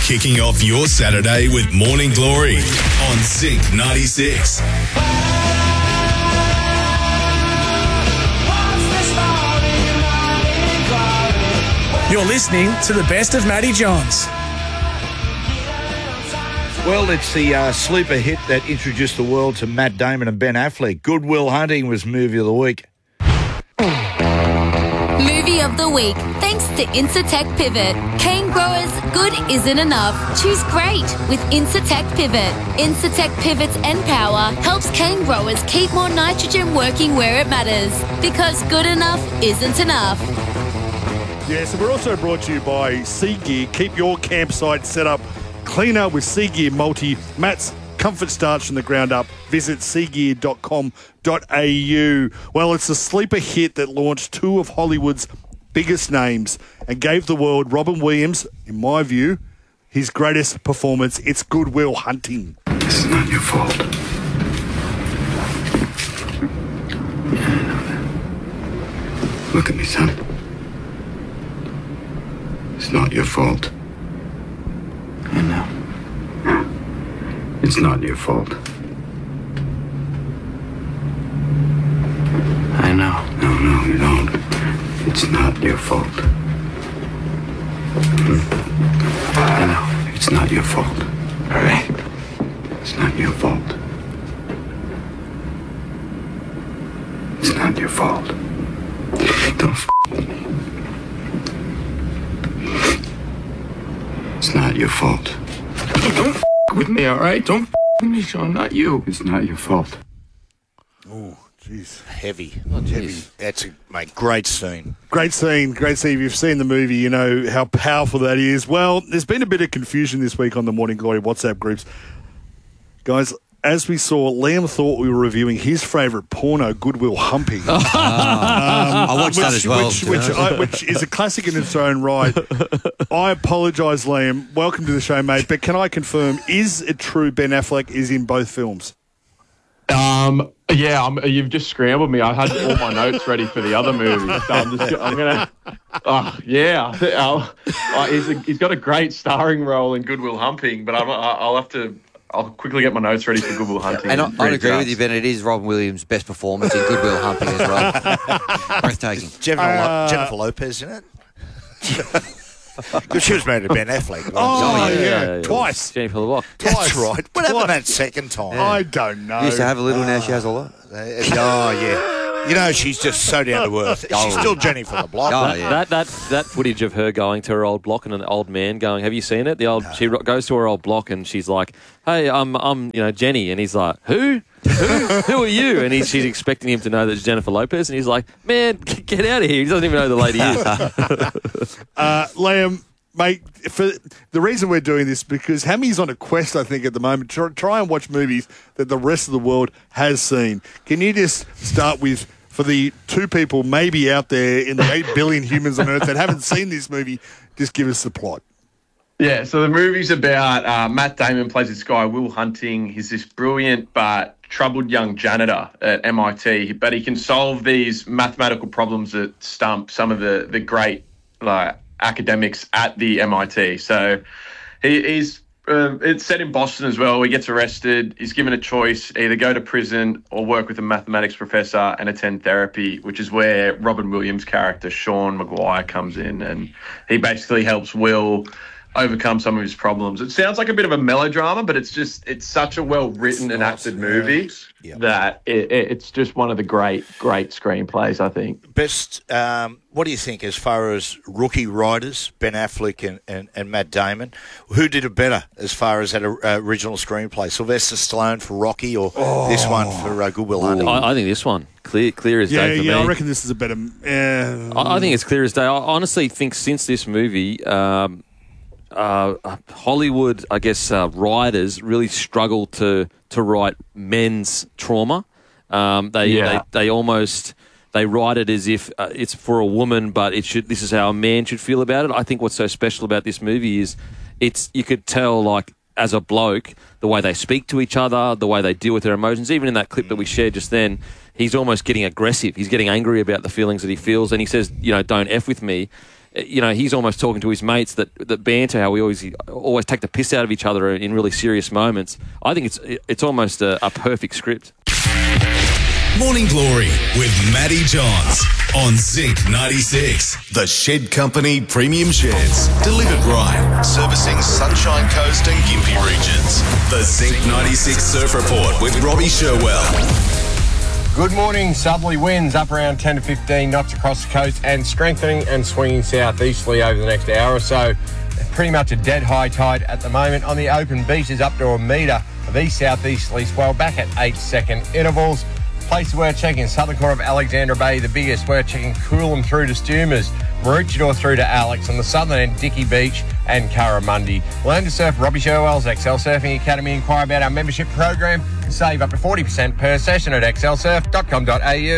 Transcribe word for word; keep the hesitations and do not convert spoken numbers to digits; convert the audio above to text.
Kicking off your Saturday with Morning Glory on Zinc ninety-six. You're listening to the best of Matty Johns. Well, it's the uh, sleeper hit that introduced the world to Matt Damon and Ben Affleck. Good Will Hunting was movie of the week. Movie of the week, thanks to Incitec Pivot. Cane growers, good isn't enough. Choose great with Incitec Pivot. Incitec Pivot's N Power helps cane growers keep more nitrogen working where it matters. Because good enough isn't enough. Yeah, so we're also brought to you by Sea Gear. Keep your campsite set up cleaner with Sea Gear Multi. Matt's comfort starts from the ground up. Visit sea gear dot com dot a u. Well, it's a sleeper hit that launched two of Hollywood's biggest names and gave the world Robin Williams, in my view, his greatest performance. It's Good Will Hunting. This is not your fault. Yeah, I know that. Look at me, son. It's not your fault. I know. It's not your fault. I know. No, no, you don't. It's not your fault. I know. It's not your fault. All right? It's not your fault. It's not your fault. Don't f*** with me. It's not your fault. Don't f*** with me, all right? Don't f*** with me, Sean, not you. It's not your fault. Oh, jeez. Heavy. Oh, Heavy. That's a mate, great scene. Great scene, great scene. If you've seen the movie, you know how powerful that is. Well, there's been a bit of confusion this week on the Morning Glory WhatsApp groups. Guys, as we saw, Liam thought we were reviewing his favourite porno, Good Will Hunting. um, I watched which, that as well. Which, which, I, which is a classic in its own right. I apologise, Liam. Welcome to the show, mate. But can I confirm, is it true Ben Affleck is in both films? Um, yeah, I'm, you've just scrambled me. I had all my notes ready for the other movie, so I'm just, I'm gonna, oh, yeah. I think I'll, uh, he's, a, he's got a great starring role in Good Will Hunting, but I'm, I'll have to, I'll quickly get my notes ready for Good Will Hunting. And I, I'd agree with you, Ben. It is Robin Williams' best performance in Good Will Hunting as well. Breathtaking. Jennifer, Uh, Lo- Jennifer Lopez in it. Because she was married to Ben Affleck. Oh, wasn't she? yeah, yeah, yeah. twice. Jennifer Lewis. That's twice. right. What Twice. happened that second time? I don't know. Used to have a little, now she has a lot. Uh, oh, yeah. You know, she's just so down to earth. She's still Jenny from the block. Oh, That, yeah. that that that footage of her going to her old block and an old man going, have you seen it? The old she ro- goes to her old block and she's like, hey, I'm I'm you know Jenny, and he's like, who? Who? Who are you? And he's she's expecting him to know that it's Jennifer Lopez, and he's like, man, g- get out of here. He doesn't even know who the lady is. Uh, Liam, mate, for the reason we're doing this because Hammy's on a quest, I think, at the moment. Try, try and watch movies that the rest of the world has seen. Can you just start with, for the two people maybe out there in the eight billion humans on Earth that haven't seen this movie, just give us the plot. Yeah, so the movie's about uh, Matt Damon plays this guy, Will Hunting. He's this brilliant but troubled young janitor at M I T, but he can solve these mathematical problems that stump some of the, the great like academics at the M I T. So he, he's uh, it's set in Boston as well. He gets arrested. He's given a choice, either go to prison or work with a mathematics professor and attend therapy, which is where Robin Williams' character, Sean Maguire, comes in. And he basically helps Will overcome some of his problems. It sounds like a bit of a melodrama, but it's just, it's such a well-written and acted movie Yeah. that it, it, it's just one of the great, great screenplays, I think. Best, um, what do you think as far as rookie writers, Ben Affleck and, and, and Matt Damon? Who did it better as far as that uh, original screenplay? Sylvester Stallone for Rocky or Oh. this one for uh, Good Will Hunting? I, I think this one clear clear as Yeah, day for yeah, me. I reckon this is a better. Uh, I, I think it's clear as day. I honestly think since this movie, um, uh, Hollywood, I guess, uh, writers really struggle to to write men's trauma. Um, they, Yeah. they they almost they write it as if uh, it's for a woman, but it should. This is how a man should feel about it. I think what's so special about this movie is it's you could tell like as a bloke the way they speak to each other, the way they deal with their emotions. Even in that clip that we shared just then, he's almost getting aggressive. He's getting angry about the feelings that he feels, and he says, you know, don't F with me. you know, he's almost talking to his mates that, that banter how we always always take the piss out of each other in really serious moments. I think it's it's almost a, a perfect script. Morning Glory with Matty Johns on Zinc ninety-six. The Shed Company Premium Sheds. Delivered right. Servicing Sunshine Coast and Gympie regions. The Zinc ninety-six Surf Report with Robbie Sherwell. Good morning. Southerly winds up around ten to fifteen knots across the coast and strengthening and swinging southeasterly over the next hour or so. Pretty much a dead high tide at the moment. On the open beaches up to a metre of east-southeasterly swell back at eight second intervals. Places we're checking, southern corner of Alexandra Bay, the biggest. We're checking Coolum through to Stumers, Maroochydore through to Alex, on the southern end, Dickey Beach and Curramundi. Learn to surf. Robbie Sherwell's Excel Surfing Academy. Inquire about our membership program and save up to forty percent per session at excel surf dot com dot a u.